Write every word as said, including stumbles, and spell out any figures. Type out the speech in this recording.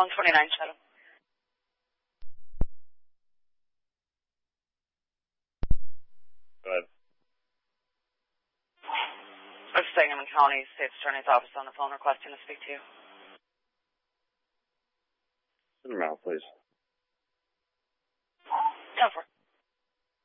one twenty-nine Chatham. Go ahead. This is Sangamon County State's Attorney's Office on the phone requesting to speak to you. In your mouth, please.